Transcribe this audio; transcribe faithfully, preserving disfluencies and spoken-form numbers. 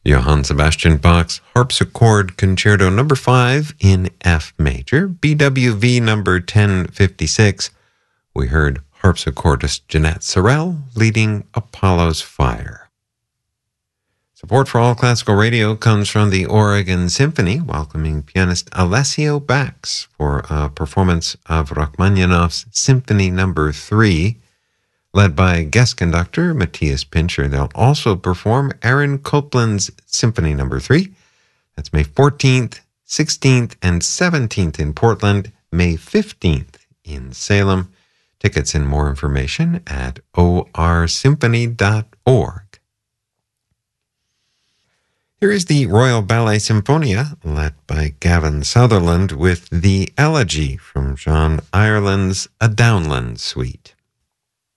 Johann Sebastian Bach's Harpsichord Concerto number five in F major, B W V number ten fifty-six. We heard harpsichordist Jeanette Sorel leading Apollo's Fire. Support for All Classical Radio comes from the Oregon Symphony, welcoming pianist Alessio Bax for a performance of Rachmaninoff's Symphony number three. Led by guest conductor Matthias Pincher, they'll also perform Aaron Copland's Symphony number three. That's May fourteenth, sixteenth, and seventeenth in Portland, May fifteenth in Salem. Tickets and more information at o r symphony dot org. Here is the Royal Ballet Symphonia, led by Gavin Sutherland, with the Elegy from John Ireland's A Downland Suite.